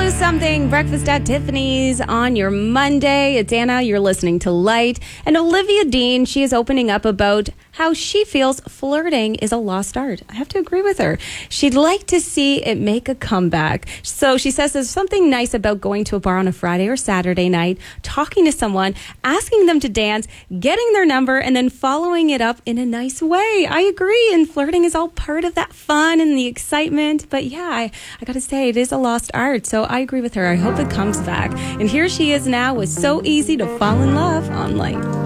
Do something. Breakfast at Tiffany's on your Monday. It's Anna. You're listening to Light. And Olivia Dean, she is opening up about how she feels flirting is a lost art. I have to agree with her. She'd like to see it make a comeback. So she says there's something nice about going to a bar on a Friday or Saturday night, talking to someone, asking them to dance, getting their number, and then following it up in a nice way. I agree. And flirting is all part of that fun and the excitement. But yeah, I got to say, it is a lost art. So I agree with her. I hope it comes back. And here she is now with So Easy to Fall in Love on Light.